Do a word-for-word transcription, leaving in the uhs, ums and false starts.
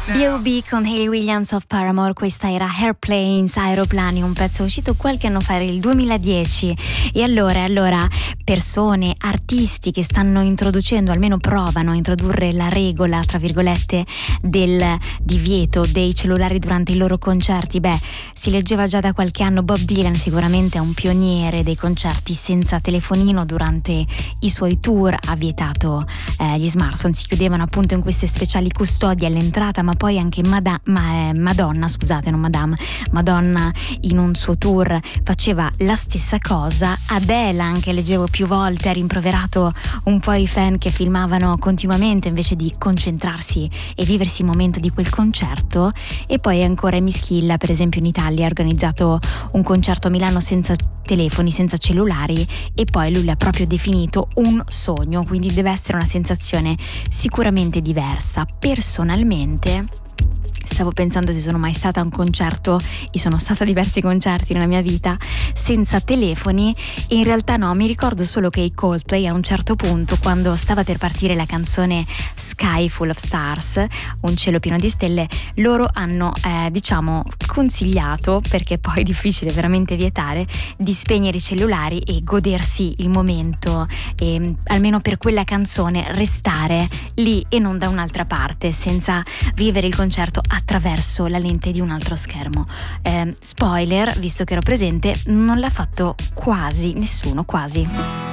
B O B con Hayley Williams of Paramore, questa era Airplanes, Aeroplani, un pezzo uscito qualche anno fa, era il duemiladieci. E allora, allora persone, artisti che stanno introducendo, almeno provano a introdurre la regola, tra virgolette, del divieto dei cellulari durante i loro concerti. Beh, si leggeva già da qualche anno, Bob Dylan sicuramente è un pioniere dei concerti senza telefonino. Durante i suoi tour ha vietato eh, gli smartphone, si chiudevano appunto in queste speciali custodie all'entrata, ma poi anche Mada- ma, eh, Madonna, scusate, non Madame, Madonna in un suo tour faceva la stessa cosa. Adele anche, leggevo più volte, ha rimproverato un po' i fan che filmavano continuamente invece di concentrarsi e viversi il momento di quel concerto. E poi ancora Mischilla, per esempio, in Italia ha organizzato un concerto a Milano senza telefoni, senza cellulari, e poi lui l'ha proprio definito un sogno, quindi deve essere una sensazione sicuramente diversa. Personalmente stavo pensando se sono mai stata a un concerto, e sono stata a diversi concerti nella mia vita senza telefoni, e in realtà no, mi ricordo solo che i Coldplay a un certo punto, quando stava per partire la canzone Sky Full of Stars, un cielo pieno di stelle, loro hanno eh, diciamo consigliato, perché poi è difficile veramente vietare, di spegnere i cellulari e godersi il momento, e almeno per quella canzone restare lì e non da un'altra parte, senza vivere il concerto attraverso la lente di un altro schermo. Eh, spoiler, visto che ero presente, non l'ha fatto quasi nessuno, quasi.